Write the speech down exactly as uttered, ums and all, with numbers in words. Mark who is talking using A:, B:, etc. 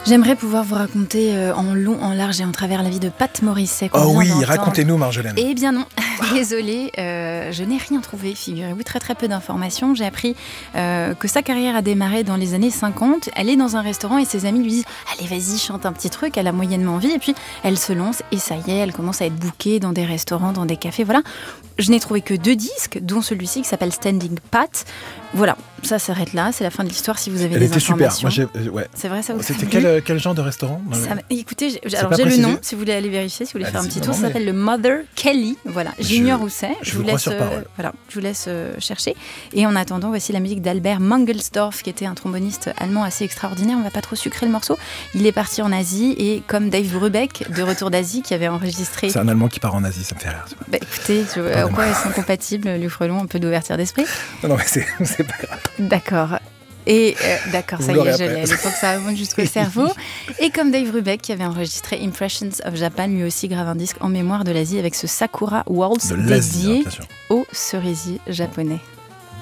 A: J'aimerais pouvoir vous raconter euh, en long, en large et en travers la vie de Pat Morissette.
B: Oh oui, racontez-nous Marjolaine.
A: Eh bien non, désolée, euh, je n'ai rien trouvé, figurez-vous, très très peu d'informations. J'ai appris euh, que sa carrière a démarré dans les années cinquante. Elle est dans un restaurant et ses amis lui disent « Allez, vas-y, chante un petit truc », elle a moyennement envie. Et puis elle se lance et ça y est, elle commence à être bookée dans des restaurants, dans des cafés, voilà. Je n'ai trouvé que deux disques, dont celui-ci qui s'appelle Standing Pat. Voilà, ça s'arrête là, c'est la fin de l'histoire si vous avez
B: Elle
A: des
B: était
A: informations.
B: super. Moi, j'ai, ouais.
A: C'est vrai, ça vous
B: C'était quel, quel genre de restaurant?
A: ça, Écoutez, j'ai, alors j'ai
B: précisé.
A: le nom, si vous voulez aller vérifier, si vous voulez
B: Allez,
A: faire un petit
B: non,
A: tour, ça
B: mais...
A: s'appelle le Mother Kelly. Voilà, j'ignore où c'est.
B: Je
A: vous
B: vous crois
A: laisse,
B: sur parole.
A: euh, voilà, je vous laisse euh, chercher. Et en attendant, voici la musique d'Albert Mangelsdorff, qui était un tromboniste allemand assez extraordinaire. On va pas trop sucrer le morceau. Il est parti en Asie et comme Dave Brubeck, de retour d'Asie, qui avait enregistré.
B: C'est un Allemand qui part en Asie, ça me fait rire.
A: Bah, écoutez, je... en quoi ils sont compatibles, Luc Frelon, un peu d'ouverture d'esprit.
B: Non, non, mais c'est, c'est pas grave.
A: D'accord. Et euh, d'accord,
B: Vous
A: ça y est, je
B: après.
A: l'ai. Il faut que ça remonte jusqu'au cerveau. Et comme Dave Brubeck qui avait enregistré Impressions of Japan, lui aussi grave un disque en mémoire de l'Asie avec ce Sakura Waltz
B: De l'Asie,
A: dédié
B: hein,
A: aux cerisiers japonais.